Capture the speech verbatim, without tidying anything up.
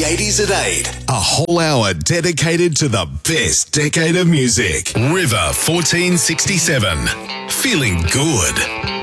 eighties at eight. A whole hour dedicated to the best decade of music. River fourteen sixty-seven. Feeling good.